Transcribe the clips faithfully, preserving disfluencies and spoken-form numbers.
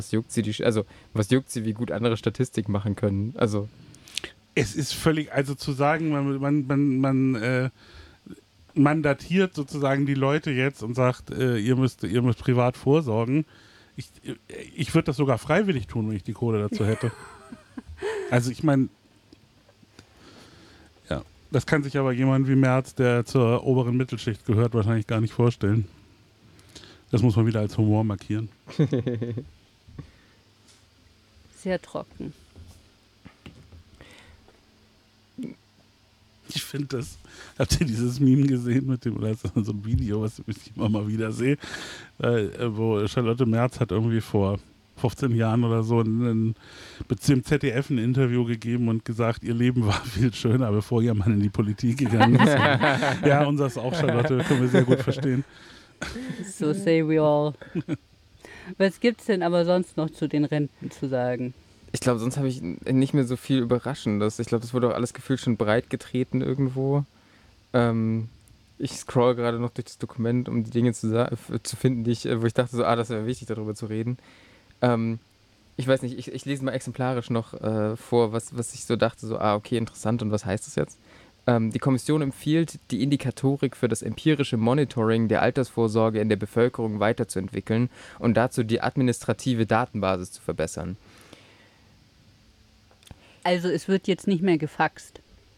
was juckt sie, die, also was juckt sie, wie gut andere Statistik machen können? Also es ist völlig, also zu sagen, man, man, man, man äh, mandatiert sozusagen die Leute jetzt und sagt, äh, ihr müsst, ihr müsst privat vorsorgen. Ich, ich würde das sogar freiwillig tun, wenn ich die Kohle dazu hätte. Also ich meine, ja, das kann sich aber jemand wie Merz, der zur oberen Mittelschicht gehört, wahrscheinlich gar nicht vorstellen. Das muss man wieder als Humor markieren. Sehr trocken. Ich finde das, habt ihr dieses Meme gesehen mit dem, oder ist das so ein Video, was ich immer mal wieder sehe, äh, wo Charlotte Merz hat irgendwie vor fünfzehn Jahren oder so ein, dem Z D F ein Interview gegeben und gesagt, ihr Leben war viel schöner, bevor ihr Mann in die Politik gegangen ist. Ja, unseres auch, Charlotte, können wir sehr gut verstehen. So say we all. Was gibt's denn aber sonst noch zu den Renten zu sagen? ich glaube, sonst habe ich nicht mehr so viel Überraschendes. Ich glaube, das wurde auch alles gefühlt schon breit getreten irgendwo. Ähm, ich scroll gerade noch durch das Dokument, um die Dinge zu, zu finden, die ich, wo ich dachte, so, ah, das wäre wichtig, darüber zu reden. Ähm, ich weiß nicht, ich, ich lese mal exemplarisch noch äh, vor, was, was ich so dachte, so, ah, okay, interessant, und was heißt das jetzt? Ähm, die Kommission empfiehlt, die Indikatorik für das empirische Monitoring der Altersvorsorge in der Bevölkerung weiterzuentwickeln und dazu die administrative Datenbasis zu verbessern. Also es wird jetzt nicht mehr gefaxt.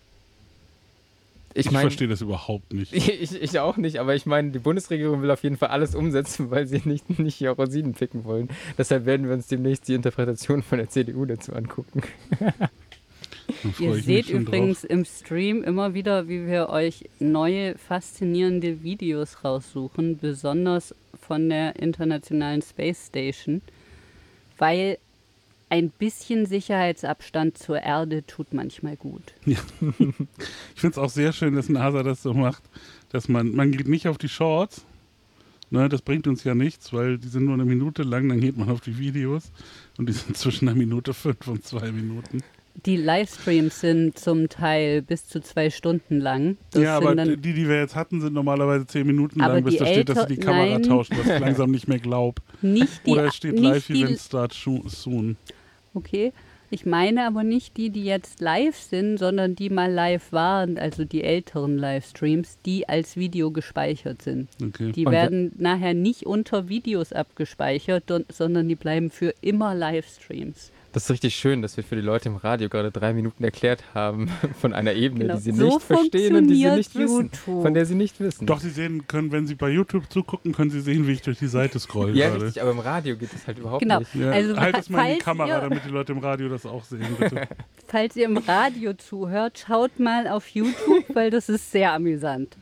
Ich, Ich, mein, ich verstehe das überhaupt nicht. ich, ich auch nicht, aber ich meine, die Bundesregierung will auf jeden Fall alles umsetzen, weil sie nicht, nicht hier Rosinen picken wollen. Deshalb werden wir uns demnächst die Interpretation von der C D U dazu angucken. Ihr seht übrigens drauf. Im Stream immer wieder, wie wir euch neue, faszinierende Videos raussuchen, besonders von der Internationalen Space Station, weil ein bisschen Sicherheitsabstand zur Erde tut manchmal gut. Ja. Ich finde es auch sehr schön, dass NASA das so macht, dass man, man geht nicht auf die Shorts, ne, das bringt uns ja nichts, weil die sind nur eine Minute lang, dann geht man auf die Videos und die sind zwischen einer Minute fünf und zwei Minuten. Die Livestreams sind zum Teil bis zu zwei Stunden lang. Das ja, aber die, die wir jetzt hatten, sind normalerweise zehn Minuten lang, bis da steht, dass sie die Kamera nein. tauschen, was ich langsam nicht mehr glaube. Oder es steht Live-Event Start soon. Okay, ich meine aber nicht die, die jetzt live sind, sondern die mal live waren, also die älteren Livestreams, die als Video gespeichert sind. Okay. Die und werden we- nachher nicht unter Videos abgespeichert, sondern die bleiben für immer Livestreams. Das ist richtig schön, dass wir für die Leute im Radio gerade drei Minuten erklärt haben von einer Ebene, genau. die sie so nicht verstehen und die sie nicht YouTube. wissen, von der sie nicht wissen. Doch, sie sehen können, wenn sie bei YouTube zugucken, können sie sehen, wie ich durch die Seite scroll. Ja, gerade. richtig, aber im Radio geht das halt überhaupt genau. nicht. Ja, also, halt es mal in die Kamera, ihr, damit die Leute im Radio das auch sehen, bitte. Falls ihr im Radio zuhört, schaut mal auf YouTube, weil das ist sehr amüsant.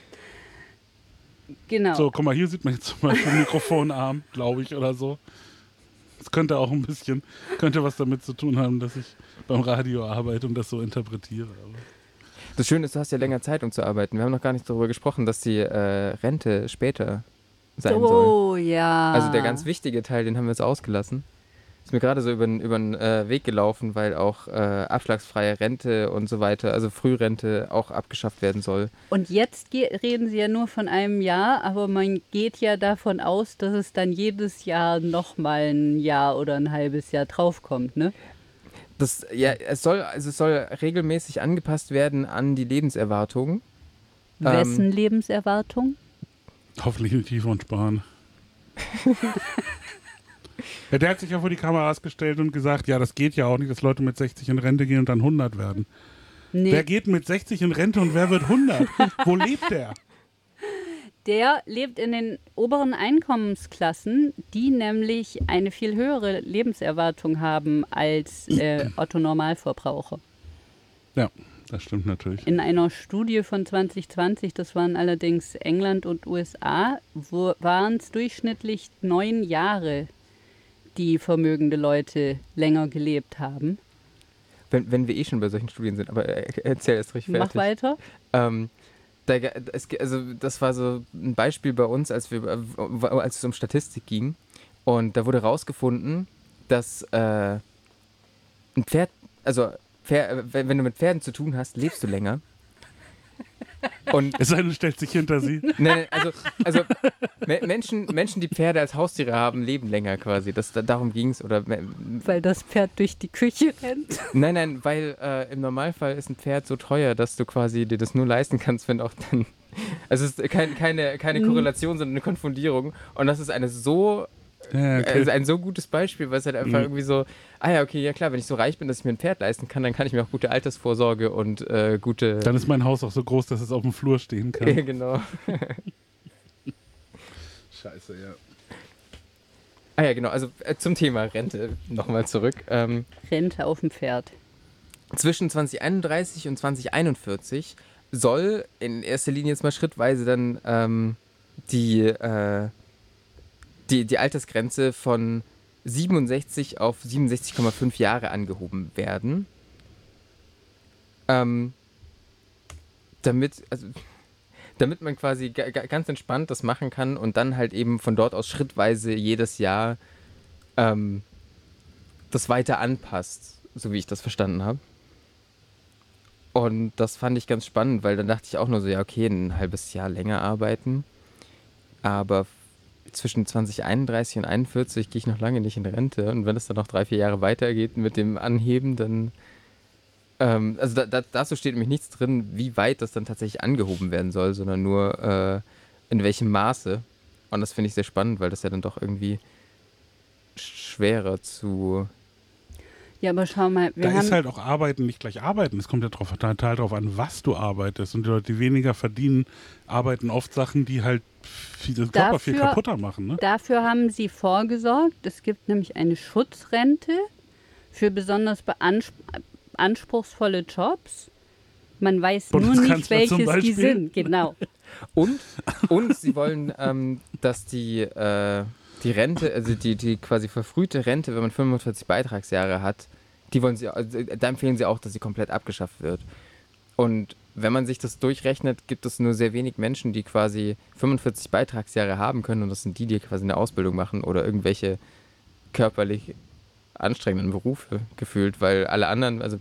Genau. So, guck mal, hier sieht man jetzt zum Beispiel einen Mikrofonarm, glaube ich, oder so. Das könnte auch ein bisschen, könnte was damit zu tun haben, dass ich beim Radio arbeite und das so interpretiere. Aber. Das Schöne ist, du hast ja länger Zeit, um zu arbeiten. Wir haben noch gar nicht darüber gesprochen, dass die äh, Rente später sein oh, soll. Oh, ja. Also der ganz wichtige Teil, den haben wir jetzt ausgelassen. Ist mir gerade so über den äh, Weg gelaufen, weil auch äh, abschlagsfreie Rente und so weiter, also Frührente auch abgeschafft werden soll. Und jetzt ge- reden Sie ja nur von einem Jahr, aber man geht ja davon aus, dass es dann jedes Jahr nochmal ein Jahr oder ein halbes Jahr draufkommt, ne? Das, ja, es soll, also es soll regelmäßig angepasst werden an die Lebenserwartung. Wessen ähm, Lebenserwartung? Hoffentlich nicht die von Spahn. Ja, der hat sich ja vor die Kameras gestellt und gesagt, ja, das geht ja auch nicht, dass Leute mit sechzig in Rente gehen und dann hundert werden. Nee. Wer geht mit sechzig in Rente und wer wird hundert? Wo lebt der? Der lebt in den oberen Einkommensklassen, die nämlich eine viel höhere Lebenserwartung haben als äh, Otto-Normalverbraucher. Ja, das stimmt natürlich. In einer Studie von zwanzig zwanzig, das waren allerdings England und U S A, waren es durchschnittlich neun Jahre, die vermögende Leute länger gelebt haben. Wenn, wenn wir eh schon bei solchen Studien sind, aber erzähl erst richtig fertig. Mach weiter. Ähm, da, es, also das war so ein Beispiel bei uns, als, wir, als es um Statistik ging. Und da wurde rausgefunden, dass äh, ein Pferd, also Pferd, wenn du mit Pferden zu tun hast, lebst du länger. Und es sei denn, du stellst dich hinter sie. Nein, also, also Me- Menschen, Menschen, die Pferde als Haustiere haben, leben länger quasi. Das, da, darum ging es. Weil das Pferd durch die Küche rennt. Nein, nein, weil äh, im Normalfall ist ein Pferd so teuer, dass du quasi dir das nur leisten kannst, wenn auch dann... Also es ist kein, keine, keine Korrelation, sondern eine Konfundierung. Und das ist eine so... Ja, okay. Also ein so gutes Beispiel, weil es halt einfach mhm. irgendwie so, ah ja, okay, ja klar, wenn ich so reich bin, dass ich mir ein Pferd leisten kann, dann kann ich mir auch gute Altersvorsorge und äh, gute... Dann ist mein Haus auch so groß, dass es auf dem Flur stehen kann. Ja, genau. Scheiße, ja. Ah ja, genau, also äh, zum Thema Rente nochmal zurück. Ähm, Rente auf dem Pferd. Zwischen zwanzig einunddreißig und zwanzig einundvierzig soll in erster Linie jetzt mal schrittweise dann ähm, die... Äh, Die, die Altersgrenze von siebenundsechzig auf siebenundsechzig Komma fünf Jahre angehoben werden. Ähm, damit, also, damit man quasi g- g- ganz entspannt das machen kann und dann halt eben von dort aus schrittweise jedes Jahr ähm, das weiter anpasst, so wie ich das verstanden habe. Und das fand ich ganz spannend, weil dann dachte ich auch nur so, ja okay, ein halbes Jahr länger arbeiten, aber zwischen zwanzig einunddreißig und einundvierzig gehe ich noch lange nicht in Rente. Und wenn es dann noch drei, vier Jahre weitergeht mit dem Anheben, dann... Ähm, also da, da, dazu steht nämlich nichts drin, wie weit das dann tatsächlich angehoben werden soll, sondern nur äh, in welchem Maße. Und das finde ich sehr spannend, weil das ja dann doch irgendwie schwerer zu... Ja, aber schau mal, wir da haben... ist halt auch Arbeiten nicht gleich Arbeiten. Es kommt ja drauf, total darauf an, was du arbeitest. Und die Leute, die weniger verdienen, arbeiten oft Sachen, die halt viel, den Körper dafür, viel kaputter machen. Ne? Dafür haben sie vorgesorgt. Es gibt nämlich eine Schutzrente für besonders beanspr- anspruchsvolle Jobs. Man weiß nur nicht, welches die sind. Genau. Und, und sie wollen, ähm, dass die... Äh, Die Rente, also die, die quasi verfrühte Rente, wenn man fünfundvierzig Beitragsjahre hat, die wollen sie, also da empfehlen sie auch, dass sie komplett abgeschafft wird. Und wenn man sich das durchrechnet, gibt es nur sehr wenig Menschen, die quasi fünfundvierzig Beitragsjahre haben können. Und das sind die, die quasi eine Ausbildung machen oder irgendwelche körperlich anstrengenden Berufe gefühlt, weil alle anderen, also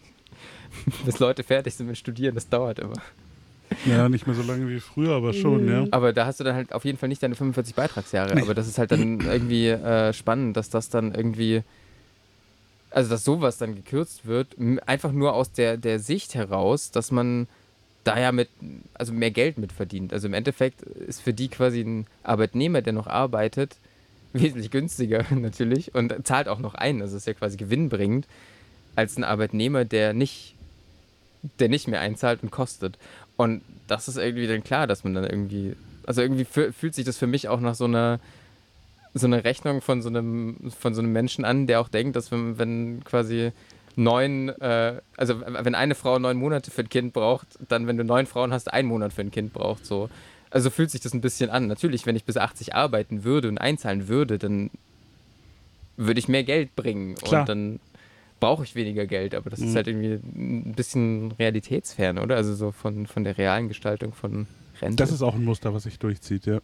bis Leute fertig sind mit Studieren, das dauert immer. Ja, nicht mehr so lange wie früher, aber schon, mhm. ja. Aber da hast du dann halt auf jeden Fall nicht deine fünfundvierzig Beitragsjahre. Nee. Aber das ist halt dann irgendwie äh, spannend, dass das dann irgendwie, also dass sowas dann gekürzt wird, einfach nur aus der, der Sicht heraus, dass man da ja mit, also mehr Geld mit verdient. Also im Endeffekt ist für die quasi ein Arbeitnehmer, der noch arbeitet, wesentlich günstiger natürlich und zahlt auch noch ein. Also ist ja quasi gewinnbringend, als ein Arbeitnehmer, der nicht, der nicht mehr einzahlt und kostet. Und das ist irgendwie dann klar, dass man dann irgendwie, also irgendwie f- fühlt sich das für mich auch nach so einer, so einer Rechnung von so einem, von so einem Menschen an, der auch denkt, dass wenn, wenn quasi neun, äh, also wenn eine Frau neun Monate für ein Kind braucht, dann wenn du neun Frauen hast, einen Monat für ein Kind braucht, so. Also fühlt sich das ein bisschen an. Natürlich, wenn ich bis achtzig arbeiten würde und einzahlen würde, dann würde ich mehr Geld bringen. Klar. Und dann brauche ich weniger Geld, aber das mhm. ist halt irgendwie ein bisschen realitätsfern, oder? Also so von, von der realen Gestaltung von Rente. Das ist auch ein Muster, was sich durchzieht, ja.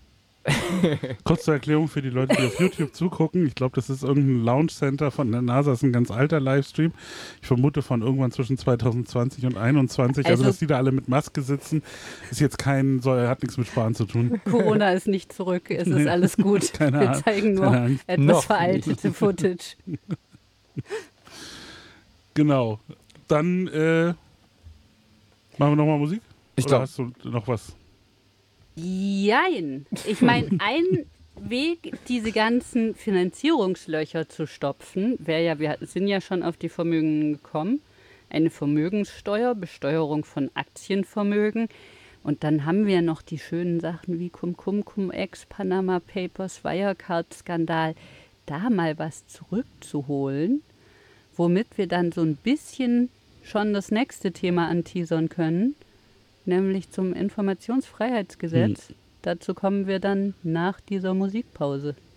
Kurz zur Erklärung für die Leute, die auf YouTube zugucken. Ich glaube, das ist irgendein Launch Center von der NASA. Das ist ein ganz alter Livestream. Ich vermute von irgendwann zwischen zwanzig zwanzig und einundzwanzig. Also, also dass die da alle mit Maske sitzen, ist jetzt kein, soll, hat nichts mit Sparen zu tun. Corona ist nicht zurück. Es ist alles gut. Keine Wir zeigen nur etwas Noch veraltete nicht. Footage. Genau. Dann äh, machen wir nochmal Musik? Ich Oder glaube. hast du noch was? Jein. Ich meine, ein Weg, diese ganzen Finanzierungslöcher zu stopfen, wäre ja, wir sind ja schon auf die Vermögen gekommen, eine Vermögenssteuer, Besteuerung von Aktienvermögen. Und dann haben wir noch die schönen Sachen wie Cum-Cum, Cum-Ex, Panama Papers, Wirecard-Skandal, da mal was zurückzuholen, womit wir dann so ein bisschen schon das nächste Thema anteasern können, nämlich zum Informationsfreiheitsgesetz. Hm. Dazu kommen wir dann nach dieser Musikpause.